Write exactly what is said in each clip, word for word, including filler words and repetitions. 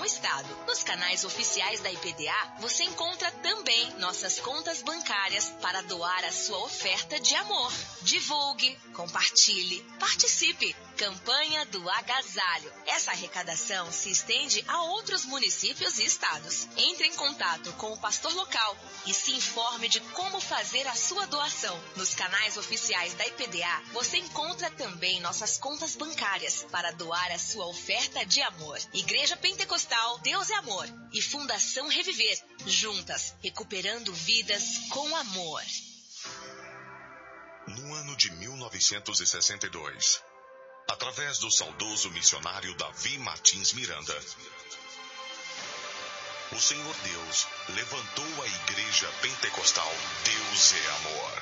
estado. Nos canais oficiais da I P D A, você encontra também nossas contas bancárias para doar a sua oferta de amor. Divulgue, compartilhe, participe. Campanha do Agasalho. Essa arrecadação se estende a outros municípios e estados. Entre em contato com o pastor local e se informe de como fazer a sua doação. Nos canais oficiais da I P D A, você encontra também nossas contas bancárias para doar a sua oferta de amor. Igreja Pentecostal Deus é Amor e Fundação Reviver, juntas, recuperando vidas com amor. No ano de mil novecentos e sessenta e dois, através do saudoso missionário Davi Martins Miranda, o Senhor Deus levantou a Igreja Pentecostal Deus é Amor.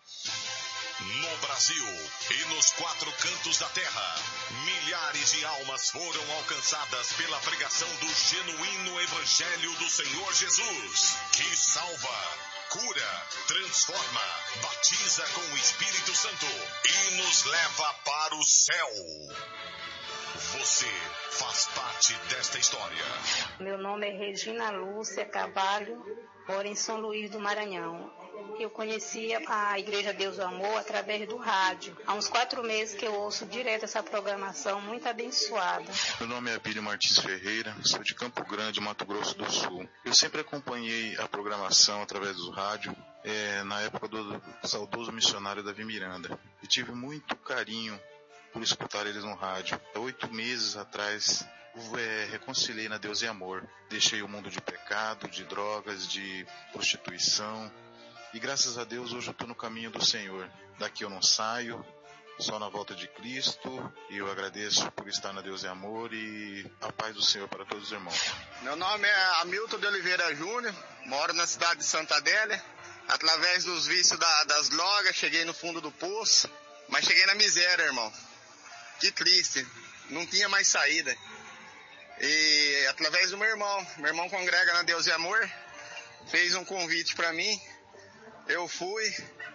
No Brasil e nos quatro cantos da terra, milhares de almas foram alcançadas pela pregação do genuíno Evangelho do Senhor Jesus, que salva, cura, transforma, batiza com o Espírito Santo e nos leva para o céu. Você faz parte desta história. Meu nome é Regina Lúcia Carvalho, moro em São Luís do Maranhão. Eu conhecia a Igreja Deus do Amor através do rádio. Há uns quatro meses que eu ouço direto essa programação muito abençoada. Meu nome é Abílio Martins Ferreira, sou de Campo Grande, Mato Grosso do Sul. Eu sempre acompanhei a programação através do rádio, é, na época do saudoso missionário Davi Miranda. E tive muito carinho por escutar eles no rádio. Há oito meses atrás, é, reconciliei na Deus e Amor. Deixei o mundo de pecado, de drogas, de prostituição. E graças a Deus hoje eu estou no caminho do Senhor. Daqui eu não saio, só na volta de Cristo. E eu agradeço por estar na Deus e Amor e a paz do Senhor para todos os irmãos. Meu nome é Hamilton de Oliveira Júnior, moro na cidade de Santa Adélia. Através dos vícios da, das drogas, cheguei no fundo do poço, mas cheguei na miséria, irmão. Que triste, não tinha mais saída. E através do meu irmão, meu irmão congrega na Deus e Amor, fez um convite para mim. Eu fui,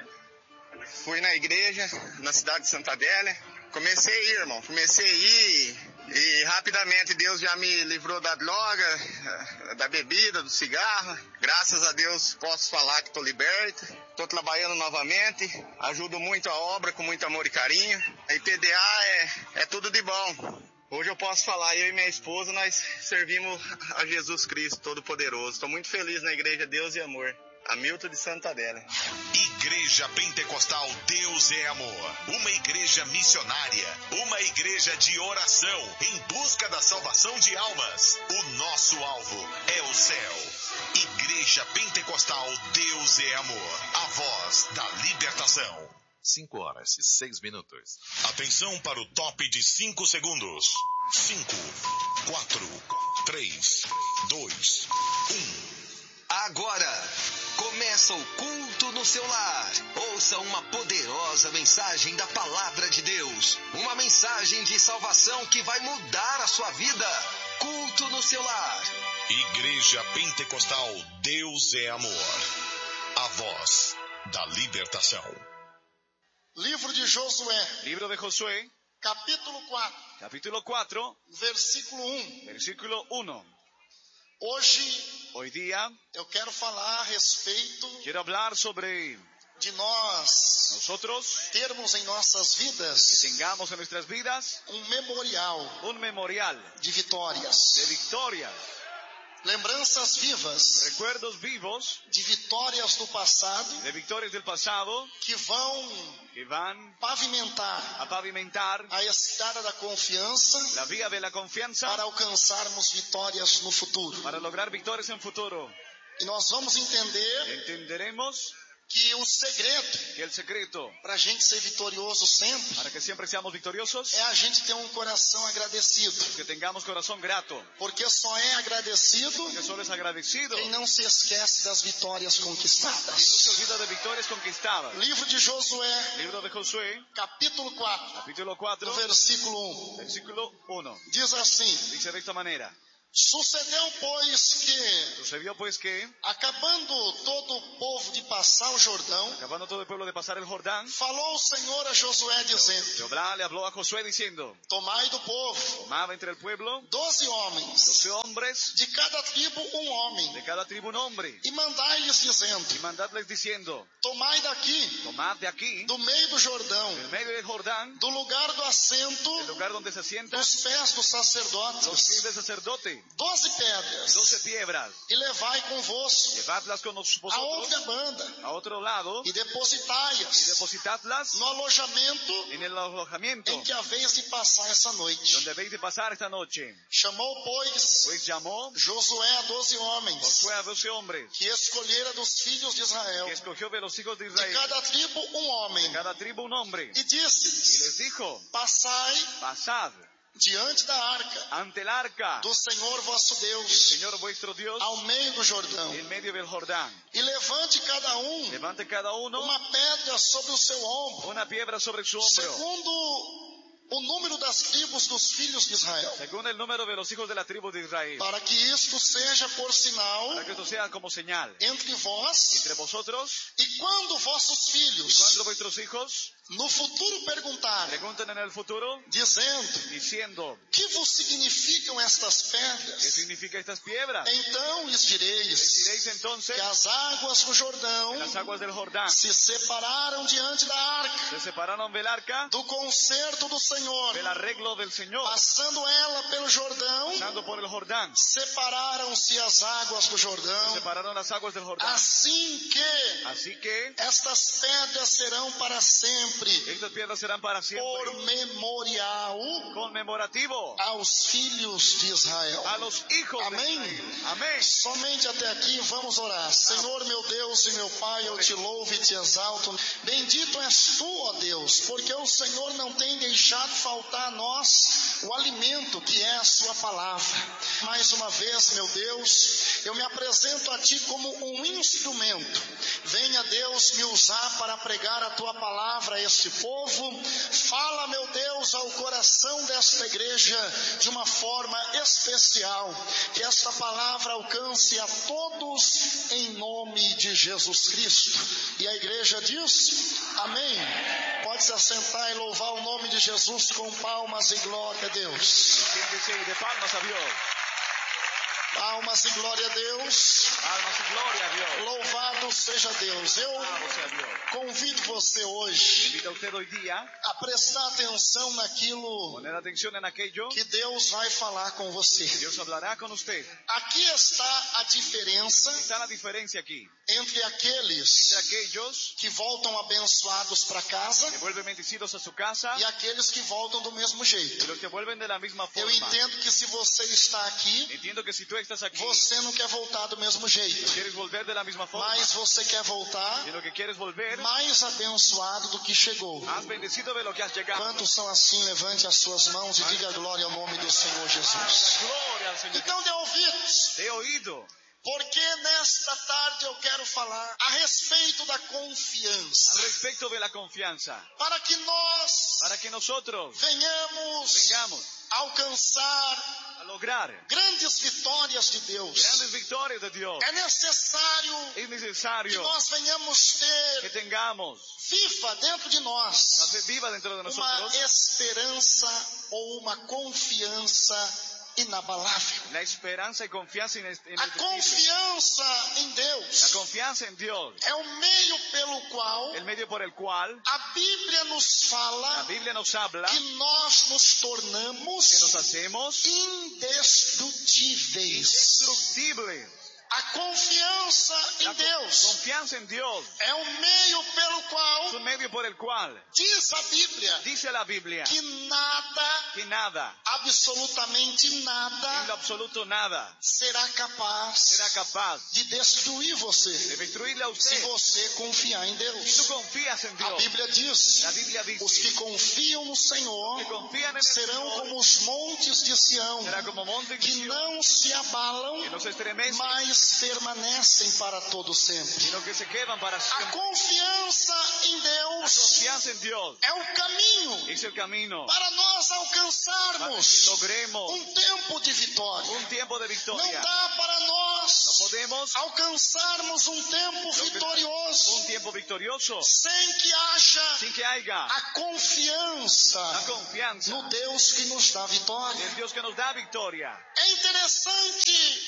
fui na igreja, na cidade de Santa Adélia. Comecei a ir, irmão, comecei a ir e rapidamente Deus já me livrou da droga, da bebida, do cigarro. Graças a Deus posso falar que estou liberto, estou trabalhando novamente, ajudo muito a obra com muito amor e carinho. A I P D A é, é tudo de bom. Hoje eu posso falar, eu e minha esposa, nós servimos a Jesus Cristo Todo-Poderoso. Estou muito feliz na Igreja Deus e Amor. Hamilton de Santa Adélia. Igreja Pentecostal Deus é Amor. Uma igreja missionária. Uma igreja de oração em busca da salvação de almas. O nosso alvo é o céu. Igreja Pentecostal Deus é Amor. A voz da libertação. cinco horas e seis minutos. Atenção para o top de cinco segundos. cinco, quatro, três, dois, um. Agora, começa o culto no seu lar. Ouça uma poderosa mensagem da Palavra de Deus. Uma mensagem de salvação que vai mudar a sua vida. Culto no seu lar. Igreja Pentecostal Deus é Amor. A voz da libertação. Livro de Josué. Libro de Josué. Capítulo quatro. Capítulo quatro. Versículo um. Versículo um. Hoje, Hoy día, eu quero falar a respeito quiero hablar sobre de nós nosotros termos em nossas que vidas tengamos en nuestras vidas um memorial un memorial de vitórias, de victorias, lembranças vivas recuerdos vivos de vitórias do passado de victorias del pasado que vão que van pavimentar a pavimentar a estrada da confiança la vía de la confianza para alcançarmos vitórias no futuro. para lograr victorias en futuro. E nós vamos entender Entenderemos que o segredo que el secreto para a gente ser vitorioso sempre para que siempre seamos victoriosos é a gente ter um coração agradecido. es que tengamos corazón grato, Porque só é agradecido que solo es agradecido quem não se esquece das vitórias y no conquistadas. se olvida de victorias conquistadas. Livro de Josué, Libro de Josué, capítulo quatro, capítulo cuatro, no versículo um. versículo uno. Diz assim: Dice de esta manera: Sucedeu, pois, que, sucedió pues que, acabando todo o povo de passar o Jordão, acabando todo el pueblo de pasar el Jordán, falou o Senhor a Josué, dizendo: Jehová le habló a Josué diciendo: Tomai do povo tomaba entre el pueblo doze homens, doce hombres hombres, de cada tribo um homem, de cada tribu un hombre, e mandai-lhes dizendo, y mandadles diciendo, tomai daqui, tomad de aquí, do meio do Jordão, en medio del Jordán, do lugar do assento el lugar donde se sientan dos pés dos los pies sacerdotes, del sacerdote, doze pedras, doce piedras, e levai convosco llevadlas con a vosotros outra banda, a otro lado e y depositai-as depositadlas no alojamento en el alojamiento em que haveis de passar essa noite. donde habéis de pasar esta noche. Chamou, pois, Pues llamó Josué a doze homens, Josué a doce hombres, que escolhera dos filhos de Israel, que escogió de los hijos de de Israel, cada tribo um homem, cada tribu un hombre, e y disse-lhes, les dijo, passai pasad diante da arca ante el arca do Senhor vosso el Deus, Señor vuestro Dios ao meio do Jordão, en medio del Jordán. e levante cada um Levante cada uno uma pedra sobre o seu ombro, una piedra sobre su hombro, segundo o número das tribos dos filhos de Israel, según el número de los hijos de la tribu de Israel, para que isto seja por sinal para que esto sea como señal entre vós, entre vosotros, e quando vossos y filhos cuando vuestros hijos no futuro perguntarem, pregunten en el futuro, dizendo, diciendo, que vos significam estas ¿qué pedras? significa estas piedras? Então lhes Les direis diréis entonces, que as águas do Jordão en las aguas del Jordán se separaram diante da arca se separaron del arca, do concerto do Senhor, del arreglo del Señor, passando ela pelo Jordão, pasando por el Jordán, separaram-se as águas do se Jordão, separaron las aguas del Jordán. assim que Así que estas pedras serão para sempre estas piedras serán para por siempre memorial conmemorativo aos filhos de Israel. a los hijos Amém? de Israel. Amén. Somente até aqui vamos orar. Senhor meu Deus e meu Pai, eu te louvo e te exalto. Bendito és tu, ó Deus, porque o Senhor não tem deixado faltar a nós o alimento que é a sua palavra. Mais uma vez, meu Deus, eu me apresento a ti como um instrumento. Venha, Deus, me usar para pregar a tua palavra a este povo. Fala, meu Deus, ao coração desta igreja de uma forma especial. Que esta palavra alcance a todos em nome de Jesus Cristo. E a igreja diz, amém. Pode se assentar e louvar o nome de Jesus com palmas e glória a Deus. Siéntese y de palmas a Dios. Palmas e glória a Deus. Palmas y gloria a Dios. Louvado seja Deus. Eu Alabado sea Dios. convido você hoje Invita a usted hoy día a prestar atenção naquilo poner atención en aquello que Deus vai falar com você. Dios hablará con usted. Aqui está a diferença Está la diferencia aquí entre aqueles entre aquellos que voltam abençoados para casa que vuelven bendecidos a su casa e aqueles que voltam do mesmo jeito. y los que vuelven de la misma Eu forma. entendo que se você está aqui, Entiendo que si tú estás aquí, você não quer voltar do mesmo no jeito, quieres volver de la misma forma, mas você quer voltar sino que quieres volver mais abençoado do que chegou. más bendecido de lo que has llegado. Quantos são assim, levante as suas mãos e diga glória ao nome do Senhor Jesus. Gloria al Señor. Então dê ouvidos, Te he oído, porque nesta tarde eu quero falar a respeito da al confiança, respecto de la confianza, para que nós para que nosotros venhamos vengamos alcançar a lograr grandes vitórias de Deus. grandes victorias de Dios. É necessário Es que necesario nós venhamos que ter tengamos viva dentro de la nós fe viva dentro de uma nosotros, esperança ou uma confiança inabalável. la esperanza y confianza A inextinguible. confiança em La Deus confianza en Dios, é o meio pelo qual el medio por el cual a Bíblia nos la fala Biblia nos habla que nós nos tornamos que nos hacemos indestrutíveis. indestructibles. A confiança La em Deus confianza en Dios é o meio pelo es qual un medio por el cual diz a Bíblia dice la Biblia que nada, que nada, absolutamente en lo nada, absoluto nada, será capaz será capaz de destruir de você destruirle a se usted você confiar em si tú Deus. confías en A Dios. Bíblia diz: La Biblia os que dice confiam no Senhor que confían en el serão Señor como os montes de Sião, será como monte que que não se abalam, no se estremece, mas permanecem para todo sempre. sino que se quedan para A siempre. confiança em La Deus confianza en Dios é o caminho es el camino para nós para que alcançarmos logremos um tempo de vitória. un tiempo de Não victoria. dá para No nós podemos alcançarmos um tempo vitorioso un tiempo victorioso sem que haja sin que haya a confiança la confianza no Deus que nos dá vitória. en Dios que nos da victoria. É interessante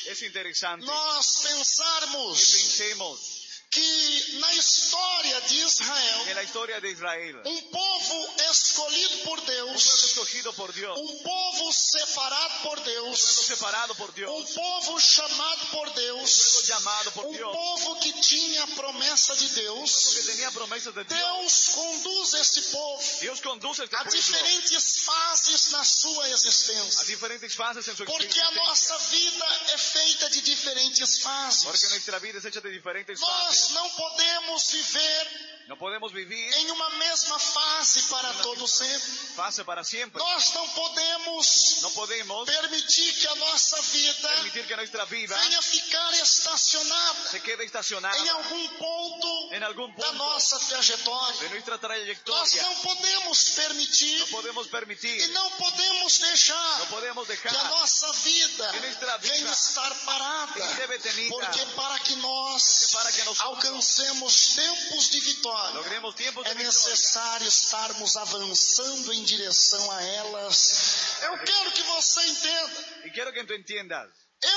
Es interesante nós que pensarmos pensemos que na história de Israel, que en la historia de Israel, um povo escolhido por un pueblo Deus, escogido por Dios, um povo separado por un pueblo Deus, separado por Dios, um povo chamado por un pueblo Deus, llamado por um Dios, povo que tinha a promessa de que Deus. tenía promesas de Dios. Deus conduz esse povo Dios conduce este a pueblo diferentes fases na sua a existência, diferentes fases en su porque a existencia, nossa vida é feita de diferentes fases. porque nuestra vida es hecha de diferentes Nós fases. não podemos viver No podemos vivir em uma mesma fase para todo sempre. fase para siempre. Nós não podemos No podemos permitir que a nossa vida permitir que nuestra vida venha ficar estacionada se quede estacionada em algum ponto en algún da punto nossa de trajetória. nuestra Nós trayectoria. não podemos permitir No podemos e permitir, não podemos deixar no podemos que a dejar nossa vida que nuestra vida venha estar parada, esté detenida, porque para que nós para que nosotros alcancemos tempos de vitória, logremos tiempos de é victoria. necessário estarmos avançando em direção a elas. Eu quero que você entenda. Y quiero que tú entiendas,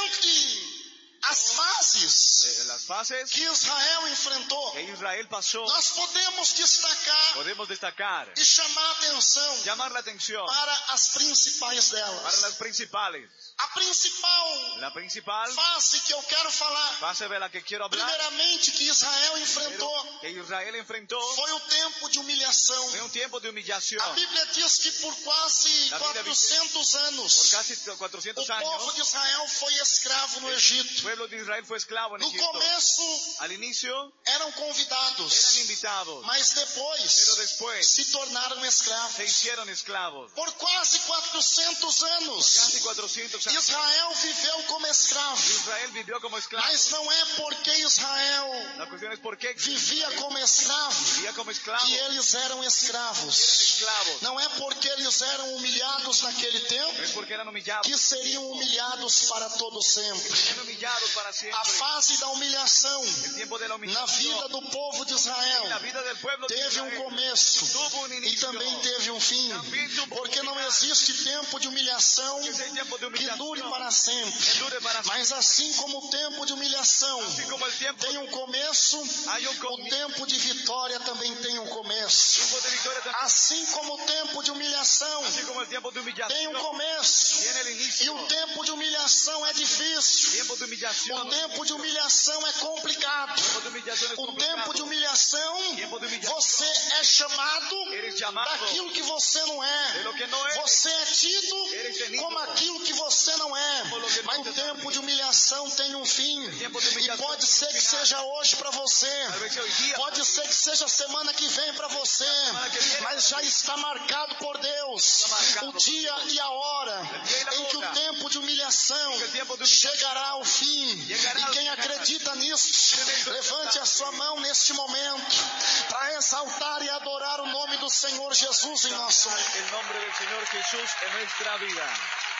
Entre as fases eh, las fases que Israel enfrentou, que Israel pasó, nós podemos destacar podemos destacar, e chamar atenção llamar la atención para as principais para delas. las principales. A principal La principal fase que eu quero falar, fase de la que quiero hablar, primeiramente, que Israel enfrentou, primero, que Israel enfrentó, foi o tempo de humilhação. fue un tiempo de humillación. A Bíblia diz que por quase La Biblia dice, quatrocentos Por anos, casi o cuatrocientos povo años, de Israel foi escravo no el Egito. pueblo de Israel fue esclavo en No Egipto. começo Al inicio eram convidados, eran invitados, mas pero depois después se tornaram se escravos. hicieron esclavos. Por quase quatrocentos anos, Casi cuatrocientos años Israel viveu como escravo. Israel vivió como esclavo. Mas não é porque Israel La cuestión es por qué vivia como escravo vivía como esclavo, que eles eram eran escravos. esclavos. Não é porque eles eram humilhados naquele No tempo es porque eran humillados, que seriam humilhados para todo sempre. eran humillados para siempre. A fase da humilhação El tiempo de la na humillación vida do povo de en la Israel vida del pueblo de teve um Israel começo tuvo un e inicio. também teve um fim, También tuvo un porque não final. existe tempo de humilhação Que ese tiempo de que humillación dure para sempre. que dure para siempre. Mas assim como o tempo de humilhação Así como el tiempo, tem um começo, hay un o comienzo. tempo de vitória também tem um começo. Tiempo de victoria también. Assim como o tempo de humilhação Así como el tiempo de humillación tem um começo tiene el e inicio. o tempo de humilhação é difícil, Tiempo de humillación. o tempo de humilhação é complicado. Tiempo de humillación es O complicado. tempo de humilhação, Tempo de humilhação. você é chamado Eres chamado daquilo que você não de é. lo que no es. Você é tido Eres tenido como aquilo que você não é. como lo que no Mas o eres. tempo de humilhação tem um fim. Tempo de E humilhação pode tem um ser que final. seja hoje para você. Tal vez hoy día, Pode ser que seja semana que vem para você. semana que vem. Mas já está marcado por Deus marcado o por dia Deus. e a hora El día y la em que o hora. tempo de humilhação Que el tiempo de humillación chegará ao fim. llegará E al quem final. acredita nisso, levante a sua mão neste momento para exaltar e adorar o nome do Senhor Jesus em nosso meio. el nombre del Señor Jesús en nuestra vida.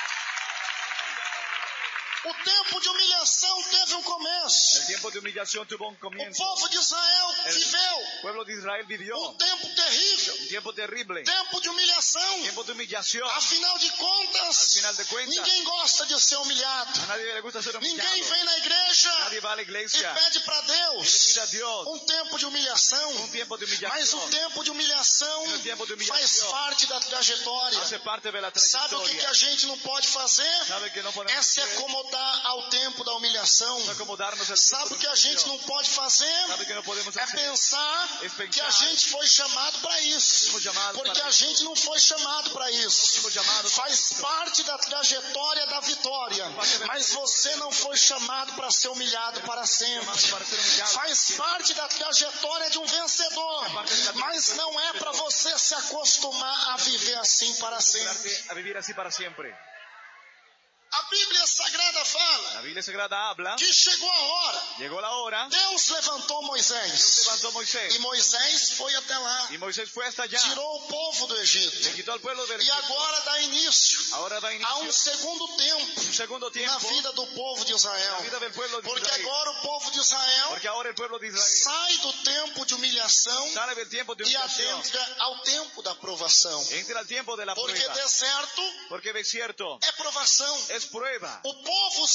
O tempo de humilhação teve um começo. El tiempo de humillación tuvo un O comienzo. povo de Israel El viveu pueblo de Israel vivió um tempo terrível, un tiempo terrible, tempo de humilhação. tiempo de humillación. Afinal de Al contas, final de cuentas, ninguém gosta de ser humilhado. a nadie le gusta ser humillado. Ninguém vem na igreja Nadie va a la e iglesia pede para y le Deus pide a Dios um tempo de humilhação. un tiempo de Mas o humillación. tempo de humilhação O tempo de humilhação faz parte da trajetória. Hace parte de la Sabe o que, que trayectoria. a gente não pode fazer? Sabe que no É podemos se hacer acomodar ao tempo da humilhação. acomodarnos al Sabe tiempo o de que a gente humillación. não pode fazer? Sabe que no podemos É hacer pensar Es pensar que a gente foi chamado para isso. Fomos chamados Porque para a isso. gente não foi chamado para isso. Fomos chamados para Faz parte da trajetória da vitória. Mas você não foi chamado para ser humilhado para sempre. para ser humillado. Faz parte da trajetória de um vencedor. Mas não é para você se acostumar a viver assim para sempre. A vivir así para siempre. A Bíblia Sagrada fala La Biblia Sagrada habla. que chegou a hora. Llegó la hora. Deus levantou Moisés. Levantó Moisés. E Moisés foi até lá. Y Moisés fue hasta allá. Tirou o povo do Egito. Le quitó al pueblo del E Egipto. agora dá início Ahora da a um inicio segundo tempo un segundo na tiempo vida do povo de en la Israel. vida del pueblo de Porque Israel. agora o povo de Israel Porque ahora el pueblo de Israel sai do tempo de humilhação sale del tiempo de e humillación. adentra ao tempo da provação. Entra al tiempo de la Porque prueba. deserto Porque es cierto, é provação. es prueba. O povo sai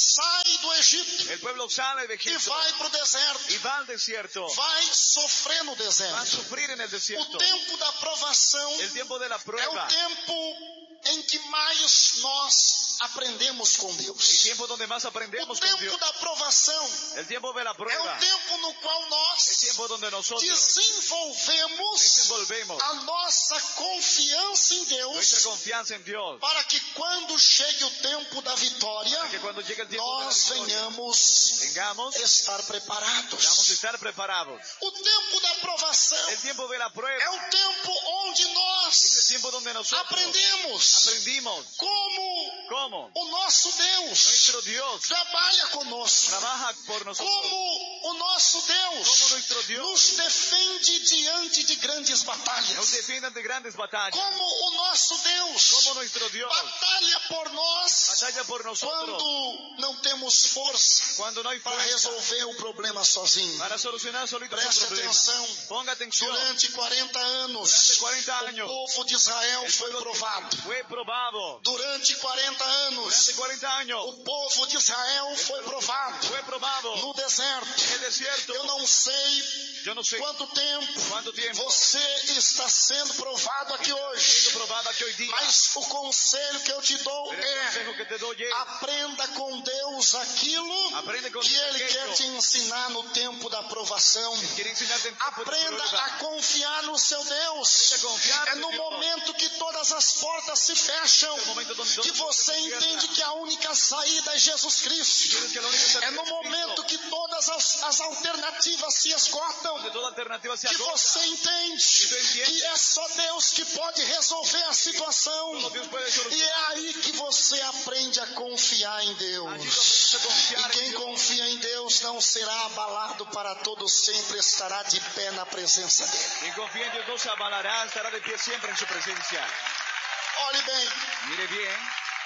sai do Egito El pueblo sale de e Egipto vai para o deserto. y va al desierto. Vai sofrer no Va a deserto. sufrir en el O desierto. tempo da provação El tiempo de la é o prueba. tempo em que mais nós aprendemos com El Deus. tiempo donde más O aprendemos con tempo Dios. da provação El tiempo de la é prueba. o tempo no qual El nós tiempo donde nosotros desenvolvemos desenvolvemos a nossa confiança em nuestra Deus, confianza en Dios. para que quando chegue o tempo da vitória, Que cuando llegue el tiempo de la nós victoria, venhamos tengamos, estar vamos a preparados. estar preparados. O tempo da provação El tiempo de la é prueba o tempo onde es el nós tiempo donde nosotros aprendemos aprendimos como cómo o nosso Deus nuestro Dios trabalha conosco, trabaja por nosotros, como o nosso como Deus nuestro Dios nos defende diante de grandes nos batalhas, defiende de grandes batallas, como o nosso Deus como nuestro Dios batalha por nós batalla por nosotros quando não temos força cuando no hay para fuerza resolver o problema sozinho. para solucionar solito su Preste problema. atenção. Ponga atención. Durante quarenta anos, Durante cuarenta o años, povo de Israel el foi pueblo provado. fue probado. Durante quarenta anos, Durante cuarenta años o povo de Israel foi provado fue probado no deserto. en el desierto. Eu não sei Yo no sé quanto tempo cuánto tiempo você está sendo provado aqui siendo hoje, probado aquí hoy día. mas o conselho que eu te dou Pero el é: consejo que te doy es, aprenda com Deus aquilo aprende con que Ele aquello quer te ensinar no tempo da provação. quiere enseñarte en tiempo de Aprenda prueba. a confiar no seu Deus. Aprenda a confiar É en no Dios. momento que todas as portas se fecham Es el momento donde que todas las você puertas se entende cierran. que a única saída é Jesus Cristo. Tienes que la única salida É no es Cristo. momento que todas as, as alternativas se esgotam Donde toda alternativa se que agota. você entende você entende que é só Deus que pode resolver a situação. Solo Dios puede solucionar. E é aí que você aprende a confiar em Allí Deus. tú aprendes a confiar E en quem Dios. confia em Deus não será abalado para todo sempre, estará de pé na presença dele. Quien confía en Dios no se avalará, estará de pie siempre en su presencia. Olhe bem, Mire bien,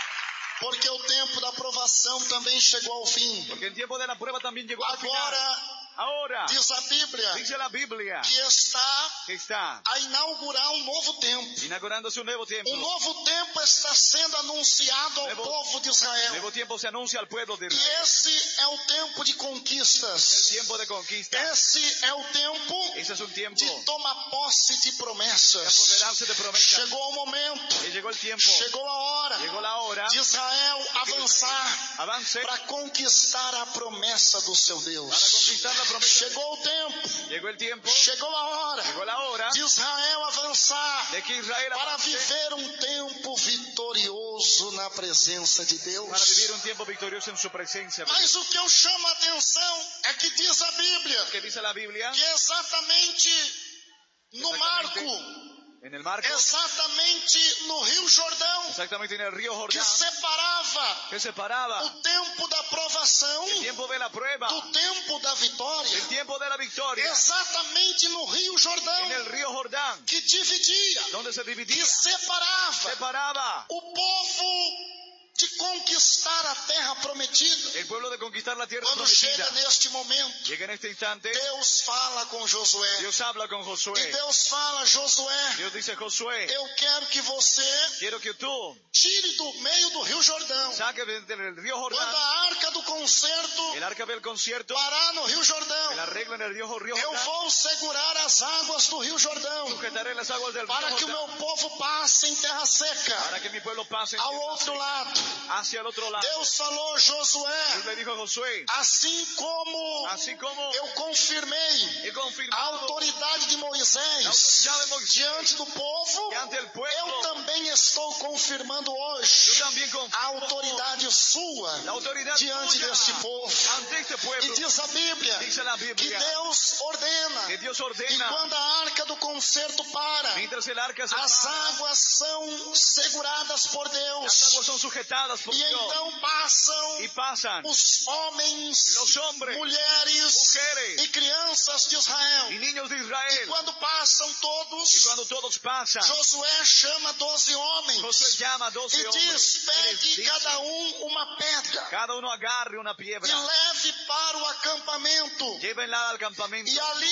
porque o tempo da provação também chegou ao fim. porque el tiempo de la prueba también llegó al final. Agora, Ahora, diz a Bíblia, dice la Biblia que está que está a inaugurar um novo tempo. inaugurándose un nuevo tiempo. Um novo tempo está sendo anunciado ao Nuevo- povo de Israel. Nuevo tiempo se anuncia al pueblo de E Israel. esse é o tempo de El conquistas. tiempo de conquista. Esse é o tempo Ese es un tiempo de tomar posse de de promessas. apoderarse de promesas. Chegou o momento, Y llegó el tiempo, chegou a hora llegó la hora de Israel avançar avance para conquistar a promessa do seu para Deus. conquistar la promesa. Chegou o tempo, Llegó el tiempo, chegou a hora llegó la hora de Israel avançar de que Israel para avance viver um tempo vitorioso na presença de para Deus. vivir un tiempo victorioso en su presencia. Mas o que eu chamo a atenção é que diz a Bíblia Que dice la Biblia, que exatamente no Exatamente. marco, en el marco, exatamente no Rio Jordão, exactamente en el río que Jordán, separava que separaba o tempo da provação el tiempo de la prueba do tempo da vitória. el tiempo de la victoria. Exatamente no Rio En Jordão, el río Jordán, que dividia, donde se que dividía, separava separaba o povo de conquistar a terra prometida. el pueblo de conquistar la tierra Quando prometida. chega neste momento, Llega en este instante, Deus fala com Josué. Dios habla con E Josué. Deus fala, Josué, Dios dice, Josué, eu quero que você quiero que tú tire do meio do Rio Jordão. saques del río Quando Jordán a arca do concerto el arca del concierto, parar no Rio Jordão, el arreglo en el río, río eu Jordán, vou segurar as águas do Rio Jordão sujetaré las aguas del río para que o Jordán, meu povo passe em terra seca para que mi pueblo pase en ao tierra outro seca, lado. hacia el otro lado. Deus falou, Dios Josué, le dijo a Josué, assim como así como eu confirmei he a confirmado autoridade de la Moisés autoridad de Moisés diante do povo, diante del eu pueblo, também estou confirmando yo hoje también a confirmo autoridade sua la autoridad diante tuya deste povo. ante este E pueblo. diz a Bíblia Dice la que Biblia Deus ordena, que Dios e ordena, quando a arca do concerto para, mientras el arca se as para, águas são seguradas por las Deus, aguas son sujetadas por e Dios então passam y pasan os homens, los hombres, mulheres mujeres e crianças de Israel. y niños de E Israel. quando passam Y todos, cuando todos pasan, Josué chama doze homens Josué llama a doce e diz: hombres. Y les pegue dice, cada um uma pedra cada uno agarre una e piedra, leve para o acampamento. llévenla al campamento E ali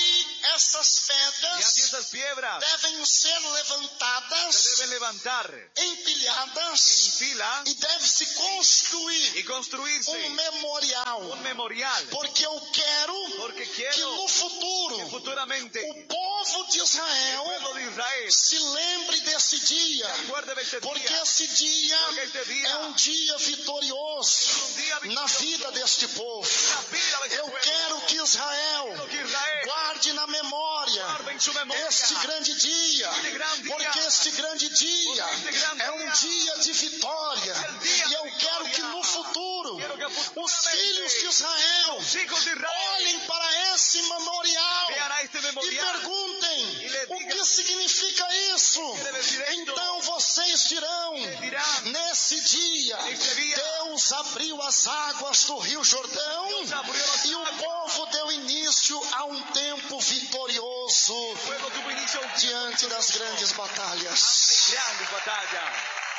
essas Y pedras así esas piedras devem ser se levantadas, deben levantar empilhadas, en fila e deve-se construir y construirse um memorial. un memorial. Porque eu quero Porque que quiero no futuro que futuramente o povo de el Israel pueblo de Israel se lembre desse dia. recuerde de este Porque día. esse dia Porque este dia é um dia vitorioso Un día na vida deste povo. la vida de este Eu pueblo. quero que Israel Quiero que Israel guarde na memória guarde en su memoria este grande dia, este gran día. porque este grande dia Porque este gran é um dia dia de vitória. el día E eu de quero que victoria. no futuro Quiero que os futuramente filhos de Israel los hijos de Israel olhem para esse memorial vean a este e memorial perguntem e le o digam que significa isso. deve decir esto. Então vocês dirão: dirán, nesse dia nesse dia, Deus abriu as águas do Rio Jordão Deus abriu as e o águas. povo deu início a um tempo vitorioso El pueblo tuvo inicio a un diante das grandes batalhas. grandes batallas.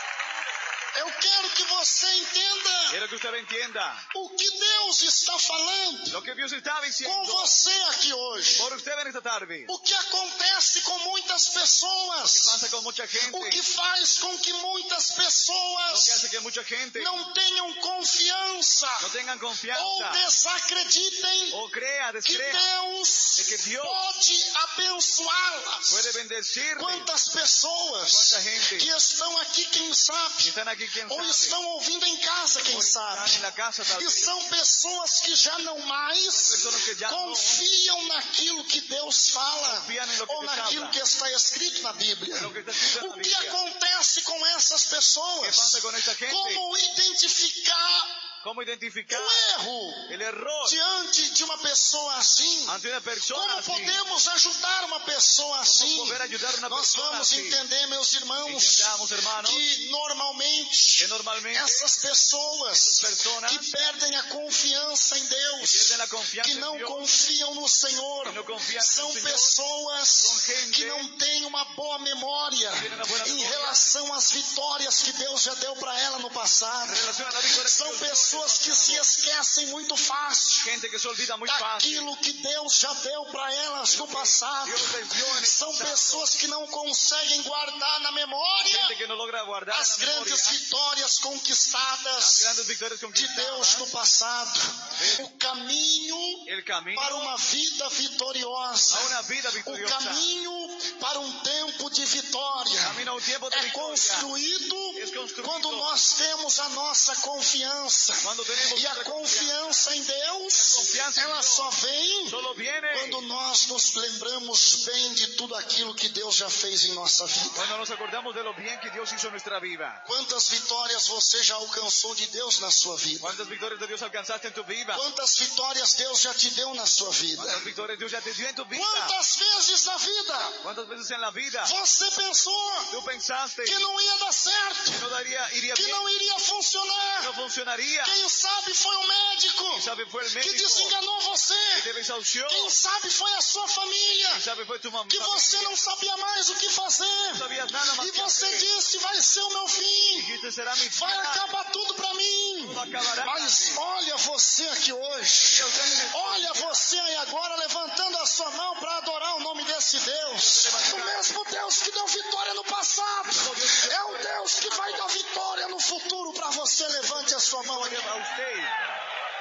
Eu quero que você entenda Quiero que usted entienda o que Deus está falando lo que Dios está com diciendo você aqui hoje. por usted en esta tarde. O que acontece com muitas ¿Qué pessoas, pasa con mucha gente? o que faz com que muitas Lo que pessoas hace que mucha gente não tenham confiança no tengan ou confianza desacreditem o crea, que descrea Deus de que Dios pode abençoá-las. puede bendecir. Quantas pessoas Quanta gente que estão aqui, quem sabe, Están aquí, quién ou sabe. estão ouvindo em casa, quem O están sabe. en la casa tal E vez. são pessoas que já não mais Pessoas que já não confiam naquilo que Deus fala Confiam em lo que ou Deus naquilo habla. que está escrito na Bíblia. Lo que está escrito en la O que Biblia. acontece com essas ¿Qué pessoas? pasa con esta gente? Como identificar ¿Cómo identificar o erro el error diante de uma pessoa assim? ante una persona Como así? podemos ajudar uma pessoa assim? poder ayudar una Nós persona vamos así? entender, meus irmãos, Entendamos, hermanos, que normalmente que normalmente essas pessoas essas personas que perdem a confiança em que Deus, pierden la confianza que en não Dios, confiam no Senhor, que no confían en são el Señor, pessoas son gente que não têm uma boa memória que tienen una buena em memoria relação às vitórias que Deus já deu para ela no passado. en relación a la victoria que São Dios dio en el pessoas que se pasado. esquecem muito fácil Gente que se olvida muy fácil. daquilo que Deus já deu para elas no passado. Dios les dio en el São pasado. pessoas que não conseguem guardar na memória Gente que no logra guardar as en la memoria grandes vitórias las conquistadas grandes victorias de Deus conquistadas. no passado. O caminho El camino para uma vida vitoriosa, a una vida o victoriosa. caminho para um tempo de vitória Camino a un tiempo de é victoria. construído Es construido quando nós temos a nossa confiança. Cuando tenemos E a nuestra confiança em Deus, confiança em ela Deus só vem solo viene quando nós nos lembramos bem de tudo aquilo que Deus já fez em nossa vida. cuando nos acordamos de lo bien que Dios hizo en nuestra vida. Quantas vitórias você já alcançou de Deus na sua vida? ¿Cuántas victorias de Dios alcanzaste en tu vida? Quantas vitórias Deus já te deu na sua vida? ¿Cuántas victorias Dios ya te dio en tu vida? Quantas vezes na vida ¿Cuántas veces en la vida você pensou tú pensaste que não ia dar certo, que no daría, iría que bien, não iria funcionar? no funcionaría? Quem sabe foi o médico ¿Quién sabe fue el que médico desenganou que você? te desahució? Quem sabe foi a sua família ¿Quién sabe fue tu mamá? que você não sabia mais o que fazer No sabías nada más e que você hacer. disse: vai ser o meu fim, Dijiste será mi vai final. acabar tudo para mim. Tudo acabará. Mas olha você aqui hoje, olha você aí agora levantando a sua mão para adorar o nome desse Deus. O mesmo Deus que deu vitória no passado é o Deus que vai dar vitória no futuro para você. Levante a sua mão aí. A usted.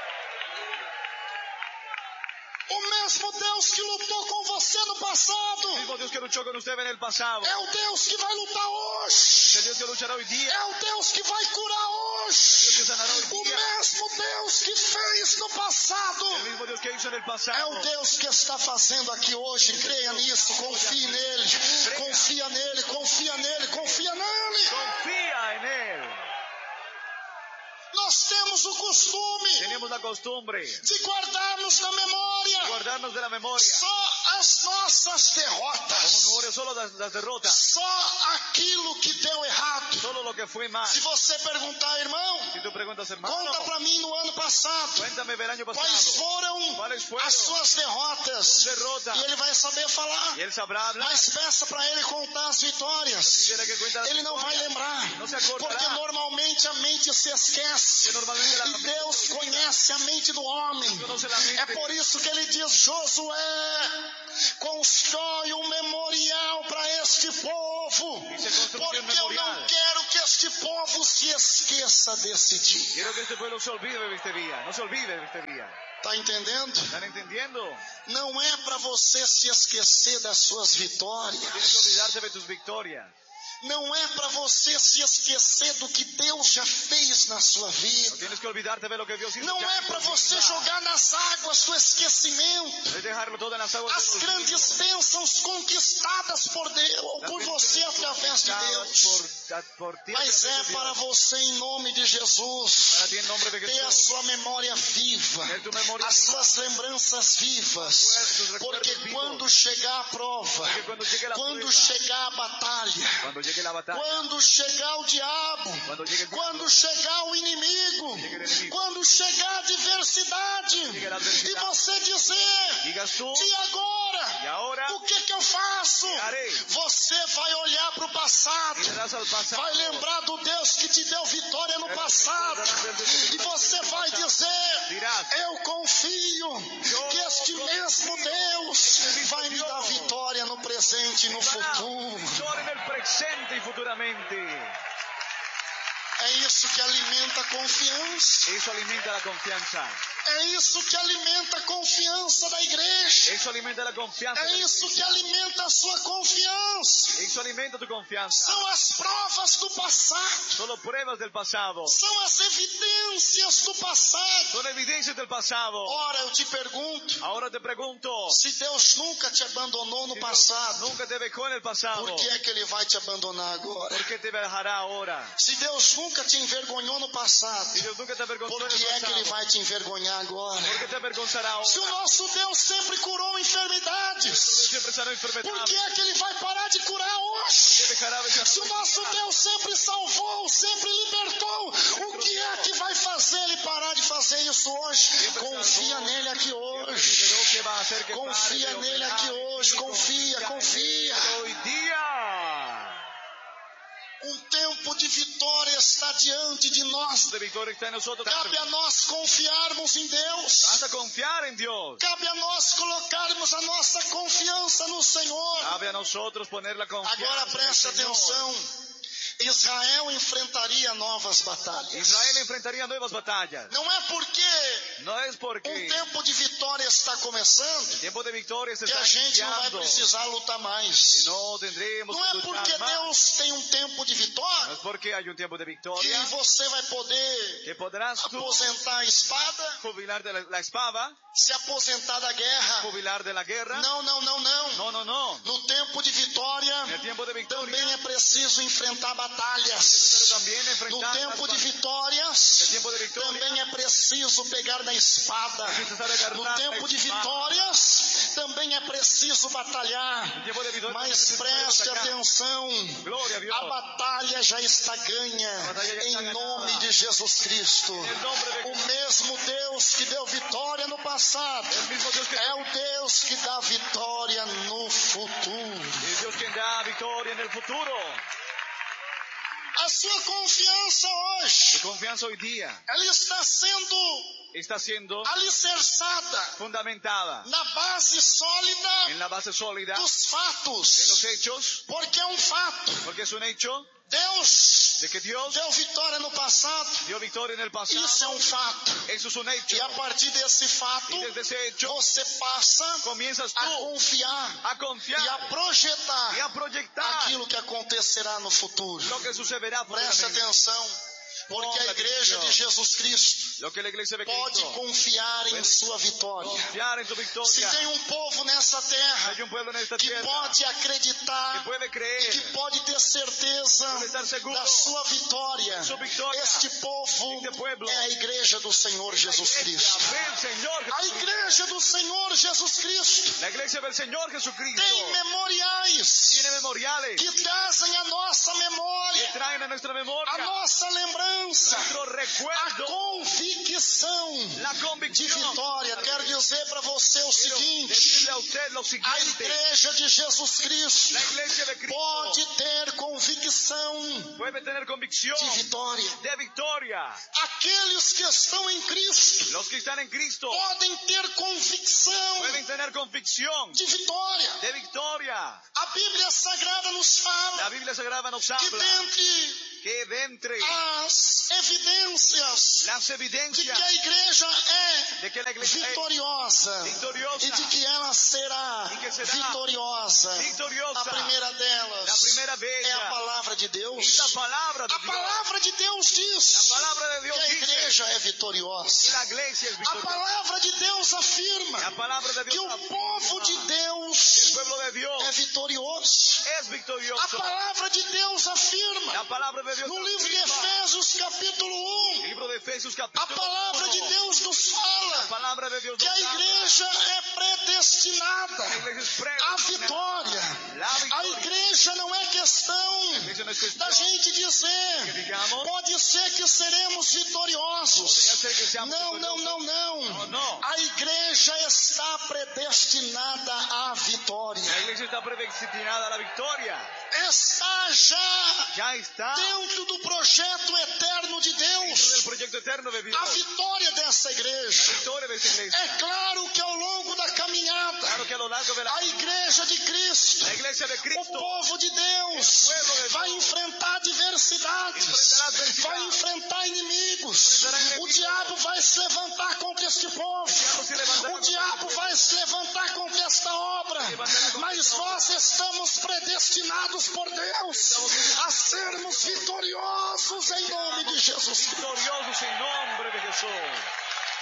O mesmo Deus que lutou com você no passado El mismo Dios que luchó con usted en el pasado. é o Deus que vai lutar hoje. Es el Dios que luchará hoy día. É o Deus que vai curar Dios hoje. que sanará hoy O día. mesmo Deus que fez no passado El mismo Dios que hizo en el é pasado. o Deus que está fazendo aqui hoje. Creia nisso, confie nele, confia nele, confia nele, confia nele. Confía en Él. Nós temos o costume Tenemos la costumbre de de guardarmos na memória guardarnos de la memoria. só as nossas Como derrotas, memoria solo las, las derrotas. só aquilo que deu errado. Solo lo que fue mal. Se você perguntar, irmão, Si tú preguntas, hermano, conta para mim no ano passado cuéntame del año quais pasado. foram ¿Cuáles fueron as suas derrotas. derrotas? E ele vai saber falar. Y él sabrá hablar. Mas peça para ele contar as vitórias. Si tiene que contar las Ele não vai victorias, lembrar. no se acordará. Porque normalmente a mente se esquece. Que normalmente la E mente Deus se olvida. conhece a mente do homem. Conoce la mente. É por isso que ele diz: Josué, Constrói um memorial para este povo, porque eu não quero que este povo se esqueça desse dia. Quiero que este pueblo se olvide de este día, no se olvide de este día. Tá entendendo? ¿Están entendiendo? Não é para você se esquecer das suas vitórias. Tienes que olvidarte de tus victorias. Não é para você se esquecer do que Deus já fez na sua vida. No tienes que olvidarte de lo que Dios hizo. Não é para você jogar nas águas do esquecimento Es dejarlo todo en las aguas as del grandes olvido. bênçãos conquistadas por Deus, ou por você através de Deus. Por, por ti, Mas é para você, em nome de Jesus, Para ti, en nombre de ter a Jesús. sua memória viva, Ter tu memória as viva. suas lembranças vivas, Tus recuerdos porque vivos. quando chegar a prova, Porque cuando llegue la quando prueba, chegar a batalha, Cuando llegue la batalla, quando chegar o diabo, Quando llegue o diabo, quando chegar o inimigo, Llegue o inimigo, quando chegar a adversidade, Llegue a e adversidade, você dizer, digas tú, e agora? y ahora, O que que eu faço? ¿qué haré? Você vai olhar para o passado, Mirarás al pasado, vai lembrar do Deus que te deu vitória no passado, e você vai dizer, dirás, eu confio que este mesmo Deus vai me dar vitória no presente e no futuro. victoria en el presente y futuramente. É isso que alimenta a confiança. Eso alimenta la confianza. É isso que alimenta a confiança da igreja. Eso alimenta la confianza. É de la isso que iglesia. alimenta a sua confiança. Eso alimenta tu confianza. São as provas do passado. Solo pruebas del pasado. São as evidências do passado. Son evidencias del pasado. Ora, eu te pergunto, Ahora te pregunto, se Deus nunca te abandonou no si Dios passado, nunca te dejó en el pasado, por que é que Ele vai te abandonar agora? ¿por qué te dejará ahora? Se Deus nunca te envergonhou no passado, Si Dios nunca te avergonzó por en el que é que Ele pasado, vai te envergonhar agora? ¿por qué te avergonzará Se o ahora? nosso Deus sempre curou enfermidades, Siempre sanó por enfermedades. que é que Ele vai parar de curar ¿Por qué hoje? dejará de Se o nosso Deus sempre salvou, sempre libertou, o que é que vai fazer Ele parar de fazer isso hoje? Confia nele aqui hoje. Pero que va a hacer que Confia pare de nele operar aqui en hoje, ti, confia, confia. Hoy día. Um tempo de vitória está diante de nós. De victoria está en nosotros. Cabe a nós confiarmos em Deus. Hasta confiar en Dios. Cabe a nós colocarmos a nossa confiança no Senhor. Cabe a nosotros poner la confianza Agora en el preste Señor. atenção. Israel enfrentaria novas batalhas. Israel enfrentaría nuevas batallas. Não é porque No es porque um tempo de vitória está começando el tiempo de victoria se que está a gente não vai iniciando. precisar lutar Y mais. no tendremos Não que é luchar porque más. Deus tem um tempo de No vitória es porque hay un tiempo de que victoria você vai poder que podrás tú aposentar a espada, jubilar de la, la espada, se aposentar da guerra. jubilar de la guerra. Não, não, não, não. No, no, no. No tempo de vitória En el tiempo de victoria também é preciso enfrentar batalhas. pero también No enfrentar tempo de las- vitórias No tempo de vitória, também é preciso pegar na espada. Precisa agarrar No na tempo de espada. vitórias também é preciso batalhar. No tiempo de victoria Mas es necesario preste atacar. atenção, Gloria a Dios. a batalha já está ganha A batalha já está em ganhada. nome de Jesus Cristo. Em nome de- O mesmo Deus que deu vitória no passado El mismo Dios que é o Deus que dá vitória no futuro. es Dios quien da victoria en el futuro. A sua confiança Tu hoje, confianza hoy día ela está sendo está siendo alicerçada fundamentada na base sólida en la base sólida dos de los fatos, hechos, porque é um fato. porque es un hecho Deus de que Dios deu vitória no passado, dio victoria en el pasado. isso é um fato. Eso es un hecho. E a partir desse fato, Y desde ese hecho você passa comienzas a tú confiar a confiar e a projetar y a proyectar aquilo que acontecerá no futuro. lo que sucederá Preste futuramente. atenção, porque a igreja de Jesus Cristo Lo que la iglesia de pode Cristo confiar em sua vitória. confiar en tu Se victoria. tem um povo nessa terra Hay un pueblo en esta que tierra pode que acreditar puede e creer que pode ter certeza Puede estar seguro da sua vitória, su victoria. este povo Este pueblo é a igreja do Senhor Jesus Cristo. del Señor A Jesucristo. igreja do Senhor Jesus Cristo La iglesia del Señor Jesucristo tem memoriais tiene memoriales que trazem a nossa que memória, traen a nuestra a memoria nossa lembrança, nuestro a recuerdo, convicção la de convicción vitória. Quero dizer para você o seguinte: Decirle a usted lo a siguiente. igreja de Jesus Cristo La iglesia de Cristo pode ter convicção puede tener convicción de vitória. de victoria. Aqueles que estão em Cristo Los que están en Cristo podem ter convicção pueden tener convicción de vitória. de victoria. A Bíblia Sagrada nos La fala Biblia Sagrada nos que habla dentre que de entre as evidências las de que evidencias a igreja de que la é iglesia es vitoriosa victoriosa e de que ela será e que será vitoriosa, victoriosa, a primeira delas la primera de é a ellas palavra de Deus. es la palabra de A Dios. palavra de Deus diz La palabra de Dios que a dice igreja é que vitoriosa. la iglesia es A victoriosa. palavra de Deus afirma La palabra de que Dios o afirma povo de que el Deus pueblo de Dios é vitorioso. es A victorioso. palavra de Deus afirma La palabra de Dios no livro de afirma. Efésios capítulo El um, libro de Efesios a capítulo palavra de uno. Deus nos La fala palabra de Dios que a nos habla. igreja é predestinada La iglesia es à predestinada. vitória. La A victoria. igreja não é questão La iglesia no es cuestión da gente que dizer, digamos, pode ser que seremos vitoriosos. podría ser que seamos Não, não, não, não. No, no. A igreja está predestinada à vitória. La iglesia está predestinada a la victoria. Está já Ya está dentro do projeto eterno de dentro del Deus proyecto eterno de Dios. a vitória dessa La igreja. victoria de esta É iglesia. claro que ao longo da caminhada, Claro que a lo largo de la, a igreja de Cristo, la iglesia de o Cristo povo de Deus, vai enfrentar adversidades, enfrentará adversidades, vai enfrentar inimigos. enfrentará inimigos. O diabo vai se levantar contra este povo. diabo se levantará O contra diabo este vai se levantar contra esta obra. levantará contra Mas esta nós estamos predestinados por Deus a sermos vitoriosos em nome de Jesus Cristo. victoriosos en nombre de Jesús.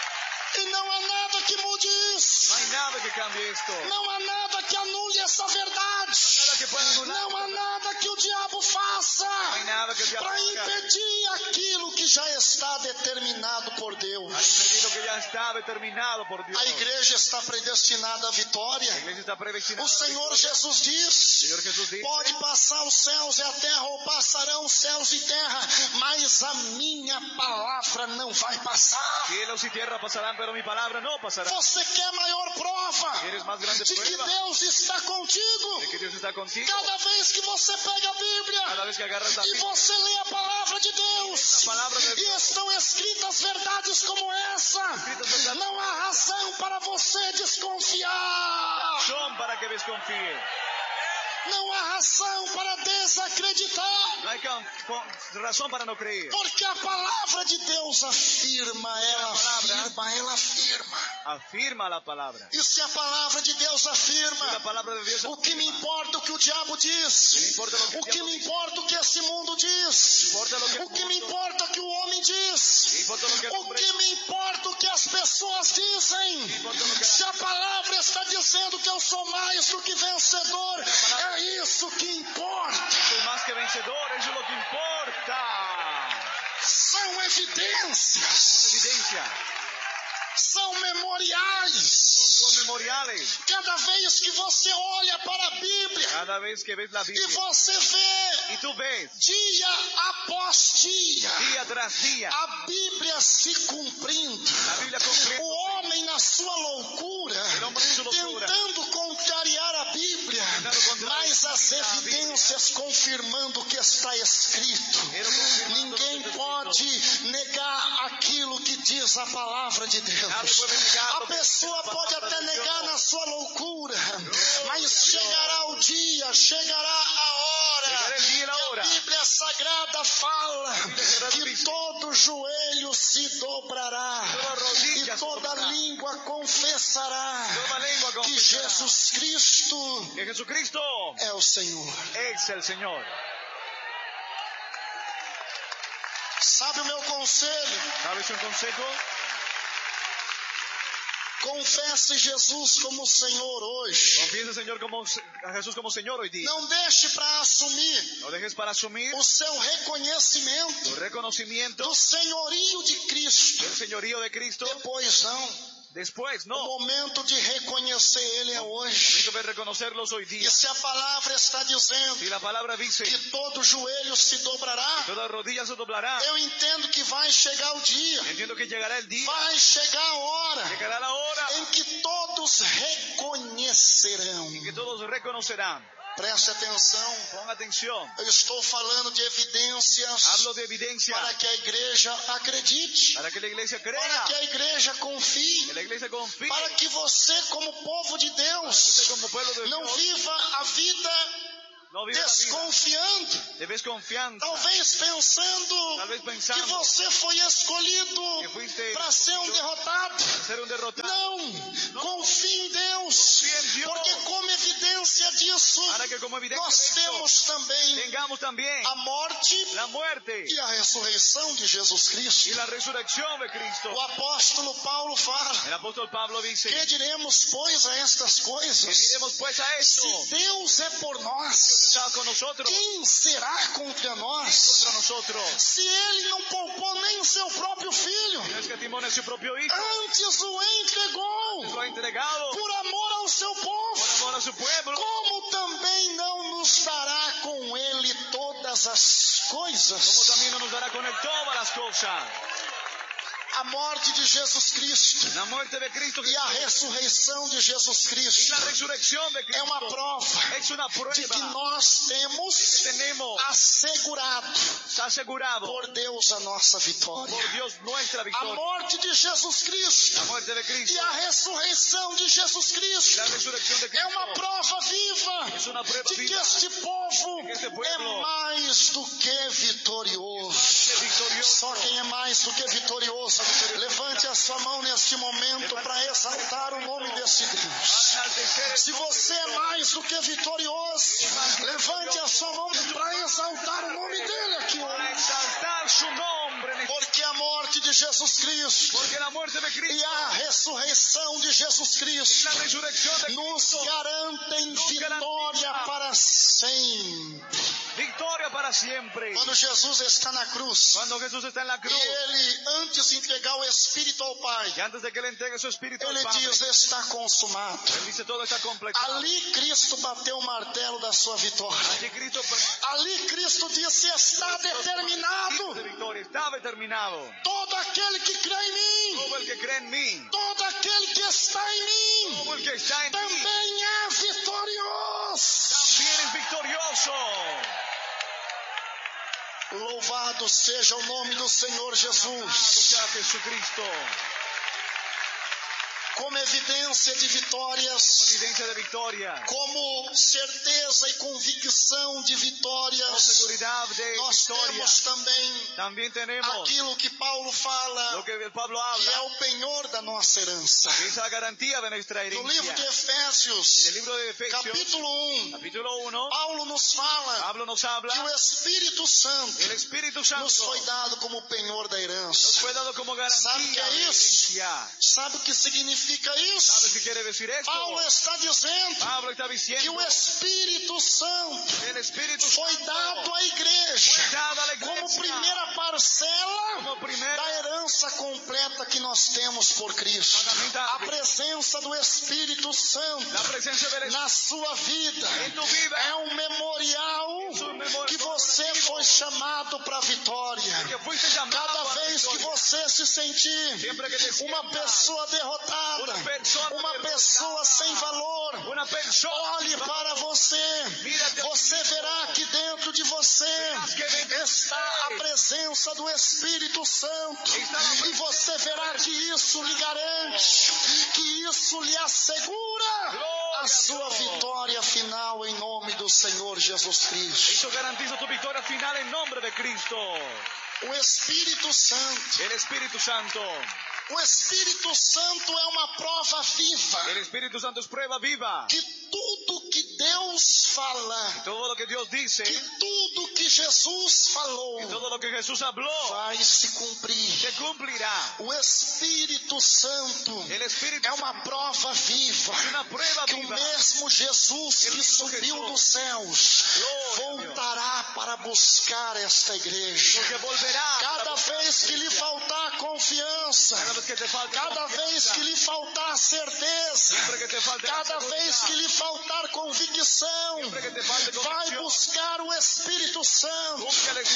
E não há nada que mude isso. No hay nada que cambie esto. Não há nada que anule essa verdade. Nada que pueda anular. Não há nada que o diabo faça No hay nada que el diablo para haga impedir aquilo que já está determinado por Deus. para impedir lo que ya está determinado por Dios. A igreja está predestinada à La vitória. iglesia está predestinada O a la Senhor victoria. Jesus diz: Señor Jesús dice, pode passar os céus e a terra, ou passarão os céus e terra, mas a minha palavra não vai passar. cielos y tierra pasarán, pero mi palabra no pasará. Você quer maior prova ¿Quieres más grande de que prueba Deus está contigo? de que Dios está contigo? Cada vez que você pega a Bíblia Cada vez que agarras la e Biblia, você lê a palavra de Deus a palavra de e Deus, estão escritas verdades como essa, escritas verdades não há razão para você desconfiar. son para que desconfíe. Não há razão para desacreditar. No hay can- con- razón para no creer. Porque a palavra de Deus afirma, ela A palavra- afirma, ela afirma. Afirma la palabra. E se a palavra de Deus Y afirma, la palabra de Dios o que me afirma. importa o que o diabo diz? Me importa lo que O el que diablo me dice. importa o que esse mundo diz? Importa lo que el O que me mundo- importa o que o homem diz? Me importa lo que el O hombre- que me importa o que as pessoas dizem? importa lo que- Se a palavra está dizendo que eu sou mais do que vencedor, é isso que importa. Soy más que vencedor, eso es lo que importa. São evidências, Son evidencia, são memoriais. son memoriales. Cada vez que você olha para a Bíblia Cada vez que ves la e Biblia você vê y tú ves dia após dia día tras día a Bíblia se cumprindo, la Biblia cumple, o homem na sua loucura el hombre en su locura, tentando contrariar a Bíblia, Tentando contrariar mas as a Bíblia. evidências confirmando o que está escrito. Pero confirmando Ninguém lo que está pode negar aquilo que diz a palavra de Deus. Nadie puede negar A lo que pessoa dice la pode palabra até de negar Dios. na sua loucura, mas chegará o dia, chegará a hora Llegará el día y la que a hora. Bíblia Sagrada fala Bíblia Sagrada que dice, todo joelho se dobrará toda rodilla e se toda doblará, língua confessará toda lengua que confesará Jesus Cristo que Jesucristo é o Senhor. es el Señor. Sabe o meu conselho? ¿Sabes un consejo? Confesse Jesus como Senhor hoje. Confiesa Señor como, a Jesús como Señor hoy día. Não deixe para assumir No dejes para asumir o seu reconhecimento tu reconocimiento do senhorio de Cristo. del señorío de Cristo. Depois não. Después, O no. momento de reconhecer Ele é hoje. Momento de reconocerlos hoy E día. se a palavra está dizendo Si la palabra dice que todo joelho se dobrará, toda rodilla se doblará, eu entendo que vai chegar o dia. entiendo que llegará el día, Vai chegar a hora llegará la que todos reconocerán. Preste atenção. Ponga atención. Eu estou falando de evidências. Hablo de evidencia. Para que a igreja acredite. Para que la iglesia crea. Para que a igreja confie. Que la iglesia confíe. Para que você, como povo de Deus, como pueblo de não Dios, viva a vida no viva desconfiando. De desconfiança. Talvez pensando, Talvez pensando que você foi escolhido para ser um derrotado. Ser um derrotado. Não, não. Confie em Deus. Confie em Deus. Porque como evidência disso, Para que como evidência nós disso, temos também tengamos também a morte la muerte e a ressurreição de Jesus Cristo. e a ressurreição de Cristo. O apóstolo Paulo fala, El apóstol Pablo dice, que diremos, pois, a estas coisas? que diremos pues a esto? Se Deus é por nós, Está con nosotros. quem será contra nós? Contra nosotros. Se ele não poupou nem o seu próprio filho, No escatimó a su propio hijo. antes o entregou Lo ha entregado por amor ao seu povo, por amor a su pueblo. como também não nos dará com ele todas as coisas? Como también no nos dará con él todas las cosas. A morte de Jesus Cristo La muerte de Cristo e a ressurreição de Jesus y Cristo la resurrección de Cristo é uma prova es una prueba de que nós temos tenemos assegurado está asegurado por Deus a nossa vitória. por Dios nuestra A victoria. morte de Jesus Cristo La muerte de e Cristo a ressurreição de Jesus y Cristo la resurrección de é Cristo uma prova viva es una prueba de que viva este povo de que este é pueblo mais do que vitorioso. es victorioso. Só quem é mais do que vitorioso, levante a sua mão neste momento para exaltar o nome desse Deus. Se você é mais do que vitorioso, levante a sua mão para exaltar o nome dele aqui Para hoje. exaltar su nombre en este- Porque a morte de Jesus Cristo porque la muerte de Cristo e a ressurreição de Jesus y Cristo la resurrección de nos Cristo garantem nos vitória garantiza para sempre. victoria para siempre. Quando Jesus está na cruz Cuando Jesús está en la cruz e ele, antes de entregar o Espírito ao Pai, y antes de que le entregue su espíritu al ele Padre, diz, está consumado. él dice todo está completado. Ali Cristo bateu o martelo da sua vitória. Allí Cristo Ali Cristo disse, está determinado. de victoria estaba determinado. Todo aquele que crê em mim, Todo el que cree en mí, todo aquele que está em mim, todo el que está en mí, também é vitorioso. también es victorioso. Louvado seja o nome do Senhor Alabado Jesus. sea Jesucristo. Como evidência de vitórias, Evidencia de victoria. como certeza e convicção de Con vitórias, seguridad de nós victoria. temos também También tenemos aquilo que Paulo fala, lo que el Pablo que é habla, o penhor da nossa herança. que es la garantía de nuestra No livro de herencia. Efésios, En el libro de Efesios, capítulo um, capítulo uno, Paulo nos fala Pablo nos que habla, o Espírito Santo el Espíritu nos Santo foi dado como penhor da nos herança. fue dado como Sabe o que garantía é de isso? herencia. Sabe o que significa ¿Sabes isso? qué quiere decir esto? Paulo está dizendo Pablo está que diciendo o Espírito Santo el Espíritu foi Santo dado à igreja fue dado a la como iglesia primeira parcela como primera da herança completa que nós temos por Cristo. A presença do Espírito Santo la presencia del Espíritu na sua vida en tu vida. é um memorial Es un memorial que você foi chamado para a vitória. que fuiste llamado Cada a la vez que victoria. você se sentir Siempre que te uma sientas pessoa derrotada, una persona uma derrotada, pessoa sem valor, una persona, olhe para você, você verá que dentro de você está a presença do Espírito Santo, e você verá que isso lhe garante, que isso lhe assegura a sua vitória final em nome do Senhor Jesus Cristo. eso garantiza tu victoria final en nombre de Cristo. O Espírito Santo, El Espíritu Santo, o Espírito Santo é uma prova viva el Espíritu Santo es prueba viva. que tudo que Deus fala, Todo lo que Dios dice, que tudo que Jesus falou todo lo que Jesús habló, vai se cumprir. se cumplirá. O Espírito Santo El Espíritu é uma prova viva es una prueba que o viva. mesmo Jesus que subiu dos céus voltará para buscar esta igreja. Lo que volverá. Cada vez que lhe faltar confiança, Cada vez que te falte cada confianza, vez que lhe faltar certeza, siempre que Cada vez que lhe faltar convicção, vai buscar o Espírito Santo.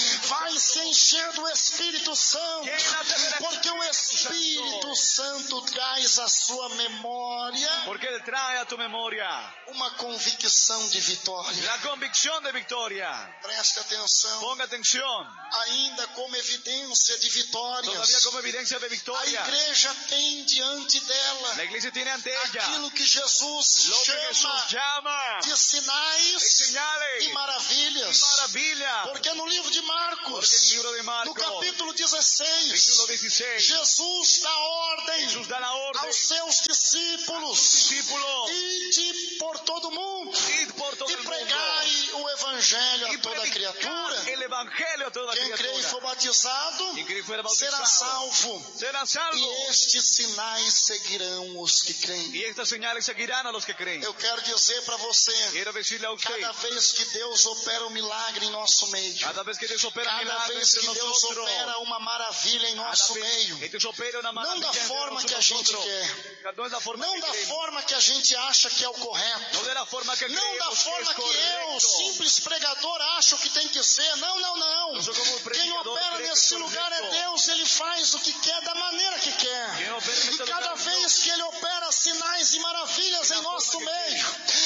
Vai se encher do Espírito Santo. Porque o Espírito Santo traz à sua memória Porque Él trae a tu memoria uma convicção de vitória. la convicción de victoria. Preste atenção. Ponga atención. Ainda como evidência de vitórias, Todavía como evidencia de a victoria, igreja tem diante dela la iglesia tiene ante ella aquilo que Jesus lo que Jesús chama llama de sinais de señales e maravilhas. y maravillas. Porque no livro de Marcos, Porque en el libro de Marcos, no capítulo dezesseis, capítulo dieciséis, Jesus dá ordem Jesús da la orden aos seus discípulos: discípulos, ide por todo mundo id por todo e el mundo pregai o evangelho a y toda predicar criatura. el evangelio a toda Quem crê e for criatura. batizado Quien cree y fuera será bautizado salvo. será salvo. E estes sinais seguirão os que creem. Y estas señales seguirán a los que creen. Eu quero dizer para você, Quiero decirle a usted, cada vez que Deus opera um milagre em nosso meio, cada vez que Dios opera cada milagros vez entre que Deus nosotros, opera uma maravilha em cada nosso vez meio, que Dios opera una não da maravilla entre forma que a gente nosotros, quer, no es la forma não que da queremos, forma que a gente acha que é o correto, no de la forma que não da creemos forma que que es eu, correcto. simples pregador, acho que tem que ser. Não, não, não. Eu sou como Quem predicador, opera creio que nesse é lugar é correto. Deus, Ele faz o que quer, da maneira que quer. Quem opera nesse E lugar cada é vez que Ele opera sinais e maravilhas em nosso meio,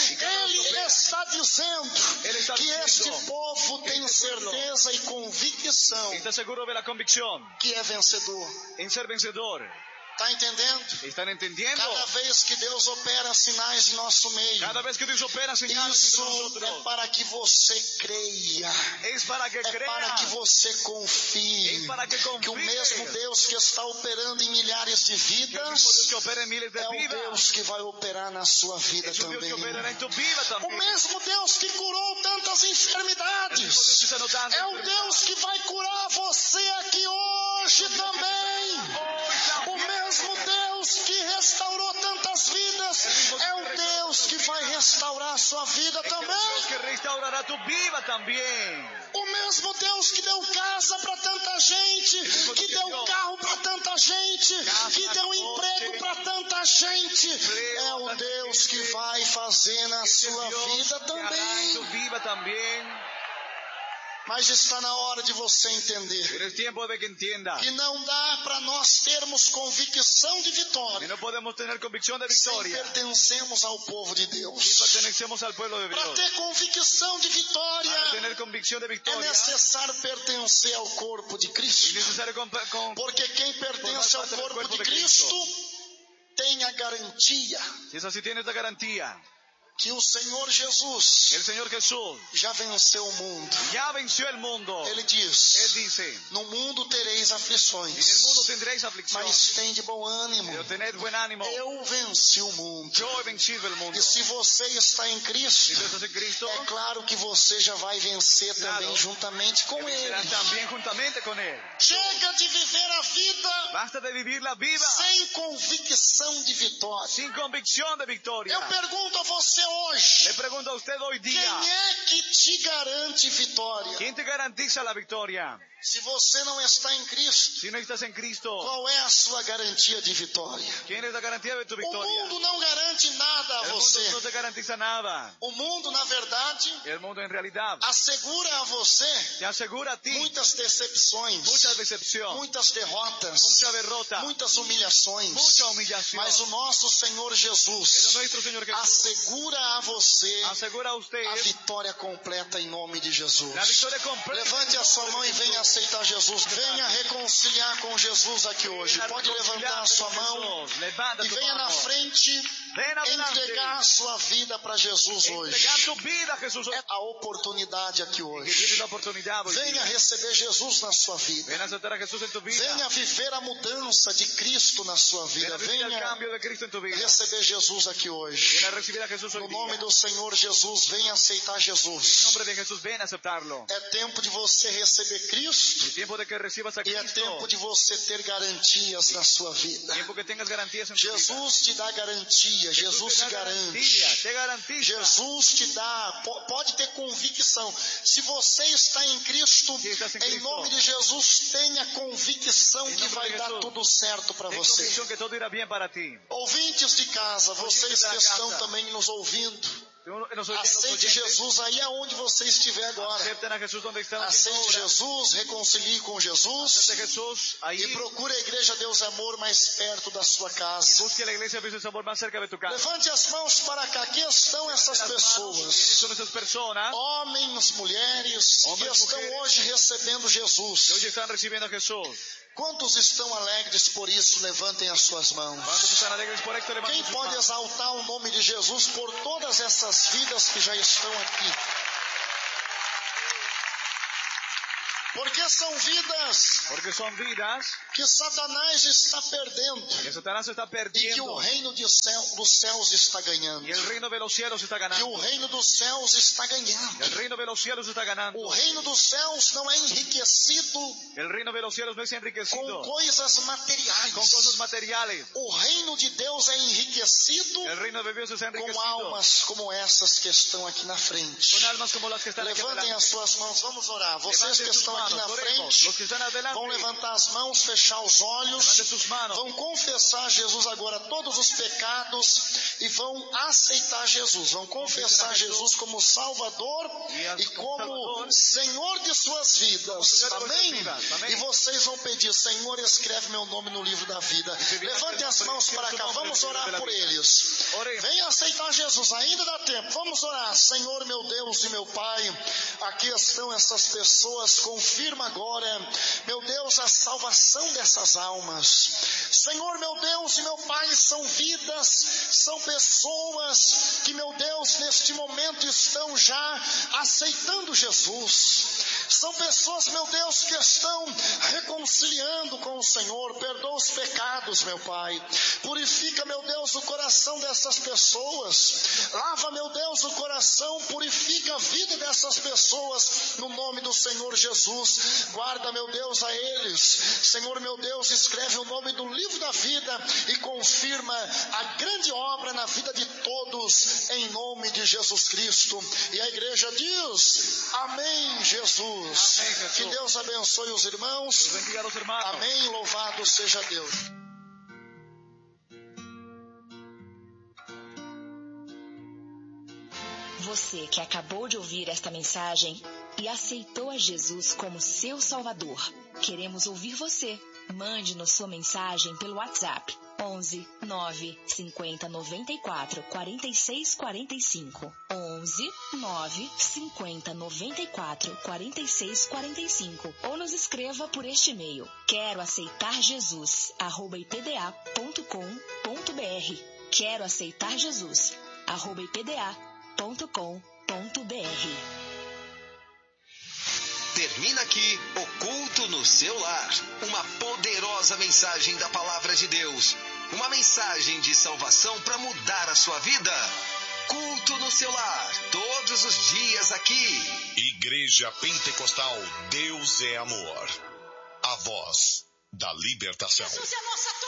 Ele está dizendo Ele está que dizendo, este povo tem este pueblo certeza e convicção Está seguro de la convicción que é vencedor. en ser vencedor. Está entendendo? ¿Están entendiendo? Cada vez que Deus opera sinais em nosso meio, Cada vez que Dios opera señales isso entre é nosotros, para que você creia. es para que É crea, para que você confie es para que que o confíe mesmo Deus que está operando em milhares de que el mismo Dios vidas que opera en miles de é o vidas Deus que vai operar na sua vida es un Dios também. que opera en tu vida O también. mesmo Deus que curou tantas El mismo Dios enfermidades que sanó tantas é o enfermedades. Deus que vai curar você aqui hoje também. O mesmo Deus que restaurou tantas vidas é o Deus que vai restaurar a sua vida Es el também. Dios que restaurará tu vida también. O mesmo Deus que deu casa para tanta gente, que deu carro para tanta gente, que deu emprego para tanta gente, é o Deus que vai fazer na Es el sua Dios vida que hará en tu também. vida también. Mas está na hora de você entender Pero es tiempo de que entienda que não dá para nós termos convicção de que vitória no podemos tener convicción de sem victoria pertencemos ao povo de si Deus. pertenecemos al pueblo de Para Dios. ter convicção de Para vitória tener convicción de é victoria necessário pertencer ao corpo de es Cristo. necesario con, con- Porque quem pertence ao corpo de Cristo tem a garantia si es así tienes la garantía que o Senhor Jesus el Señor Jesús já venceu o mundo. ya venció el mundo. Ele Él diz: dice, no mundo tereis en el aflições, mundo tendréis aflicción, mas tem de bom ânimo. pero tened buen ánimo. Eu venci o mundo. Yo he vencido el mundo. E se você está em Si Cristo, tú estás en Cristo, é claro que você já vai vencer Claro. também juntamente com vencerás Ele. también juntamente con Él. Chega de viver a vida Basta de vivir la vida sem convicção de vitória. sin convicción de victoria. Eu pergunto a você hoje: Le pregunto a usted hoy quem día, é que te garante vitória? ¿quién te garantiza la victoria? Se você não está em Cristo, Si no estás en Cristo, qual é a sua garantia de vitória? ¿quién es la garantía de tu O victoria? mundo não garante nada a El mundo você. no te garantiza nada. O mundo, na verdade, El mundo en realidad assegura a você te asegura a ti muitas decepções, mucha decepción, muitas derrotas, mucha derrota, muitas humilhações. mucha humillación. Mas o nosso Senhor Pero Jesus nuestro Señor Jesús assegura a você asegura a usted a vitória completa em nome de Jesus. la victoria completa. Levante a sua mão e venha aceitar Jesus. Venha reconciliar com Jesus aqui hoje. Pode levantar a sua mão Levanta e tu venha na mano. frente Ven adelante. entregar a sua vida para Jesus hoje. Entregar tu vida a Jesús. É a oportunidade aqui Que hoje. tienes la oportunidad hoy Venha día. receber Jesus na sua vida. Ven a aceptar a Jesús en tu vida. Venha viver a mudança de Cristo na sua Ven vida. a vivir el Venha cambio de Cristo en tu vida. receber Jesus aqui hoje. Ven a recibir a Jesús hoy No día. nome do Senhor Jesus, venha aceitar En Jesus. nombre de Jesús, ven a aceptarlo. É tempo de você receber Cristo Es tiempo de que recibas a e é Cristo. tempo de você ter garantias na sua vida. Tiempo que tengas garantías en tu vida. Jesus te dá garantia garantia, Jesus te garante, Jesus te dá, pode ter convicção. Se você está em Cristo, em nome de Jesus, tenha convicção que vai dar tudo certo para você. Ouvintes de casa, vocês que estão também nos ouvindo, aceite Jesus aí aonde você estiver agora. Aceite Jesus, reconcilie com Jesus e procure a Igreja Deus é Amor mais perto da sua casa. Levante as mãos para cá. Aqui estão essas pessoas, homens, mulheres, que estão hoje recebendo Jesus. Quantos estão alegres por isso? Levantem as suas mãos. Quem pode exaltar o nome de Jesus por todas essas vidas que já estão aqui? Porque são vidas, Porque são vidas que Satanás está perdendo, que Satanás está perdendo, e que o reino de céu, dos céus está ganhando. E o reino de los cielos está ganando. Que o reino dos céus está ganhando. El reino de los cielos está ganando. O reino dos céus não é enriquecido El reino de los cielos no es enriquecido com coisas materiais. con cosas materiales. O reino de Deus é enriquecido El reino de Dios es enriquecido com almas como essas que estão aqui na frente. con almas como las que están aquí Levantem adelante. as suas mãos, vamos orar. Vocês Levantem que sus estão aqui manos, na oremos. frente Los que están adelante, vão levantar as mãos, fechar os olhos, levante sus manos. vão confessar a Jesus agora todos os pecados e vão aceitar Jesus, vão confessar Jesus como Salvador e como Senhor de suas vidas. Amém? E vocês vão pedir: Senhor, escreve meu nome no livro da vida. Levantem as mãos para cá, vamos orar por eles. Venha aceitar Jesus, ainda dá tempo. Vamos orar. Senhor, meu Deus e meu Pai, aqui estão essas pessoas. Confirma agora, meu Deus, a salvação dessas almas. Senhor, meu Deus e meu Pai, são vidas, são pessoas que, meu Deus, neste momento estão já aceitando Jesus. São pessoas, meu Deus, que estão reconciliando com o Senhor. Perdoa os pecados, meu Pai. Purifica, meu Deus, o coração dessas pessoas. Lava, meu Deus, o coração. Purifica a vida dessas pessoas no nome do Senhor Jesus. Guarda, meu Deus, a eles. Senhor, meu Deus, escreve o nome do livro da vida e confirma a grande obra na vida de todos, em nome de Jesus Cristo. E a igreja diz: Amém, Jesus. Amém, Jesus. Que Deus abençoe os irmãos. Amém, louvado seja Deus. Você que acabou de ouvir esta mensagem e aceitou a Jesus como seu Salvador, queremos ouvir você. Mande-nos sua mensagem pelo WhatsApp onze nove cinquenta noventa e quatro quarenta e seis quarenta e cinco. onze nove cinquenta noventa e quatro quarenta e seis quarenta e cinco. Ou nos escreva por este e-mail: quero aceitar Jesus arroba i p d a ponto com ponto b r. Quero aceitar Jesus arroba i p d a ponto com ponto b r. Termina aqui o Culto no Seu Lar. Uma poderosa mensagem da Palavra de Deus. Uma mensagem de salvação para mudar a sua vida. Culto no Seu Lar. Todos os dias aqui. Igreja Pentecostal Deus é Amor. A voz da libertação. Jesus é a nossa